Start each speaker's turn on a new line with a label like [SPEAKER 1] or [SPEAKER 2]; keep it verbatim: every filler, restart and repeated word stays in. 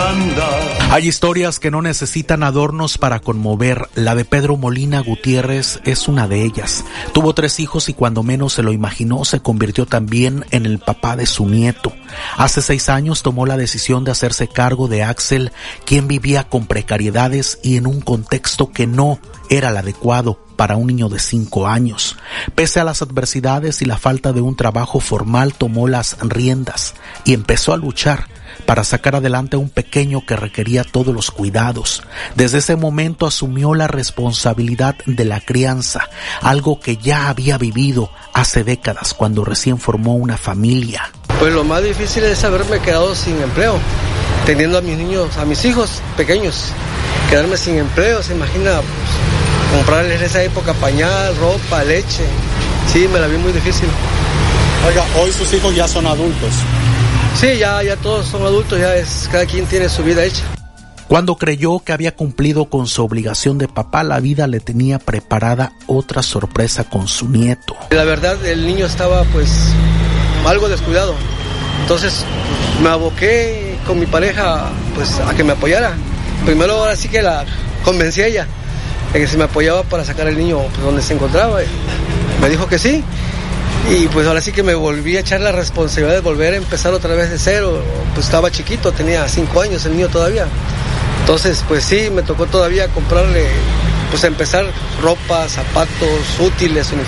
[SPEAKER 1] Miranda.
[SPEAKER 2] Hay historias que no necesitan adornos para conmover. La de Pedro Molina Gutiérrez es una de ellas. Tuvo tres hijos y cuando menos se lo imaginó se convirtió también en el papá de su nieto. Hace seis años tomó la decisión de hacerse cargo de Axel, quien vivía con precariedades y en un contexto que no era el adecuado para un niño de cinco años. Pese a las adversidades y la falta de un trabajo formal, tomó las riendas y empezó a luchar para sacar adelante a un pequeño que requería todos los cuidados. Desde ese momento asumió la responsabilidad de la crianza, algo que ya había vivido hace décadas cuando recién formó una familia.
[SPEAKER 3] Pues lo más difícil es haberme quedado sin empleo, teniendo a mis niños, a mis hijos pequeños, quedarme sin empleo, se imagina, pues, comprarles en esa época pañal, ropa, leche, sí, me la vi muy difícil.
[SPEAKER 4] Oiga, hoy sus hijos ya son adultos.
[SPEAKER 3] Sí, ya, ya todos son adultos, ya es, cada quien tiene su vida hecha.
[SPEAKER 2] Cuando creyó que había cumplido con su obligación de papá, la vida le tenía preparada otra sorpresa con su nieto.
[SPEAKER 3] La verdad, el niño estaba pues algo descuidado, entonces me aboqué con mi pareja pues a que me apoyara. Primero ahora sí que la convencí a ella de que se me apoyaba para sacar al niño pues, donde se encontraba. Me dijo que sí. Y pues ahora sí que me volví a echar la responsabilidad de volver a empezar otra vez de cero. Pues estaba chiquito, tenía cinco años el niño todavía. Entonces pues sí, me tocó todavía comprarle, pues empezar ropa, zapatos, útiles, uniformes.